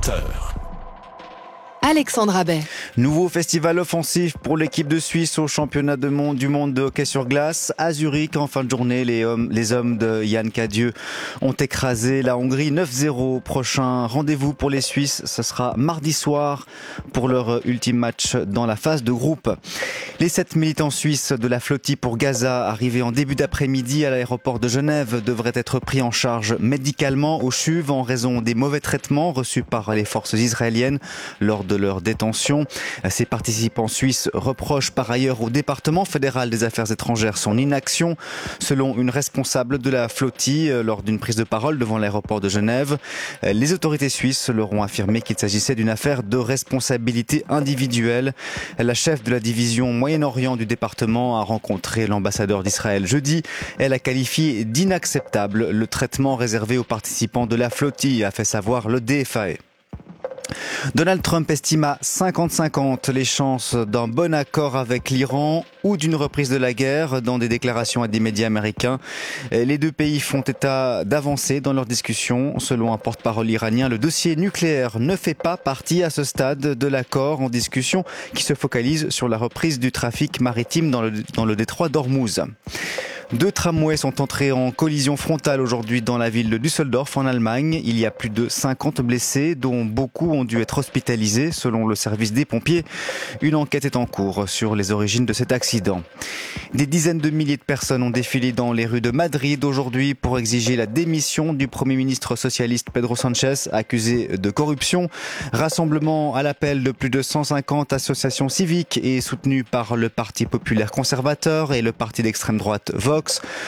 20h. Alexandre Abet. Nouveau festival offensif pour l'équipe de Suisse au championnat du monde de hockey sur glace. À Zurich, en fin de journée, les hommes de Yann Cadieux ont écrasé la Hongrie 9-0. Prochain rendez-vous pour les Suisses, ce sera mardi soir pour leur ultime match dans la phase de groupe. Les 7 militants suisses de la flotille pour Gaza, arrivés en début d'après-midi à l'aéroport de Genève, devraient être pris en charge médicalement au CHUV en raison des mauvais traitements reçus par les forces israéliennes lors de leur détention. Ces participants suisses reprochent par ailleurs au département fédéral des affaires étrangères son inaction, selon une responsable de la flottille lors d'une prise de parole devant l'aéroport de Genève. Les autorités suisses leur ont affirmé qu'il s'agissait d'une affaire de responsabilité individuelle. La chef de la division Moyen-Orient du département a rencontré l'ambassadeur d'Israël jeudi. Elle a qualifié d'inacceptable le traitement réservé aux participants de la flottille, a fait savoir le DFAE. Donald Trump estime à 50-50 les chances d'un bon accord avec l'Iran ou d'une reprise de la guerre dans des déclarations à des médias américains. Les deux pays font état d'avancées dans leurs discussions. Selon un porte-parole iranien, le dossier nucléaire ne fait pas partie à ce stade de l'accord en discussion qui se focalise sur la reprise du trafic maritime dans le détroit d'Ormuz. 2 tramways sont entrés en collision frontale aujourd'hui dans la ville de Düsseldorf en Allemagne. Il y a plus de 50 blessés, dont beaucoup ont dû être hospitalisés selon le service des pompiers. Une enquête est en cours sur les origines de cet accident. Des dizaines de milliers de personnes ont défilé dans les rues de Madrid aujourd'hui pour exiger la démission du Premier ministre socialiste Pedro Sánchez, accusé de corruption. Rassemblement à l'appel de plus de 150 associations civiques et soutenu par le Parti populaire conservateur et le parti d'extrême droite Vox.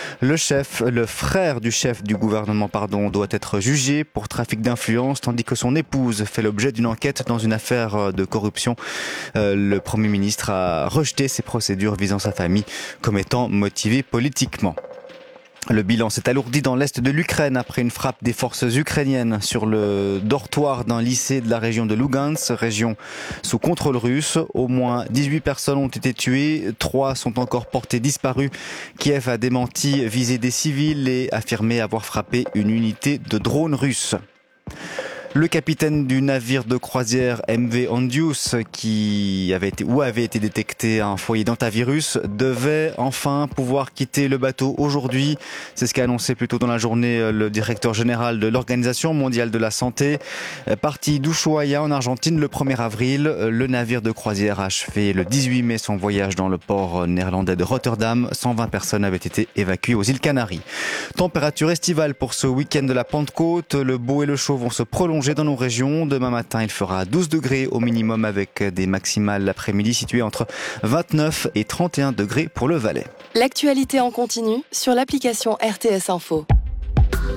Le frère du chef du gouvernement, doit être jugé pour trafic d'influence, tandis que son épouse fait l'objet d'une enquête dans une affaire de corruption. Le Premier ministre a rejeté ces procédures visant sa famille comme étant motivées politiquement. Le bilan s'est alourdi dans l'est de l'Ukraine après une frappe des forces ukrainiennes sur le dortoir d'un lycée de la région de Lugansk, région sous contrôle russe. Au moins 18 personnes ont été tuées, 3 sont encore portées disparues. Kiev a démenti viser des civils et affirmé avoir frappé une unité de drones russes. Le capitaine du navire de croisière MV Ondius, où avait été détecté un foyer d'hantavirus, devait enfin pouvoir quitter le bateau aujourd'hui. C'est ce qu'a annoncé plus tôt dans la journée le directeur général de l'Organisation mondiale de la santé. Parti d'Ushuaia en Argentine le 1er avril, le navire de croisière a achevé le 18 mai son voyage dans le port néerlandais de Rotterdam. 120 personnes avaient été évacuées aux îles Canaries. Température estivale pour ce week-end de la Pentecôte. Le beau et le chaud vont se prolonger dans nos régions. Demain matin, il fera 12 degrés au minimum avec des maximales l'après-midi situées entre 29 et 31 degrés pour le Valais. L'actualité en continu sur l'application RTS Info.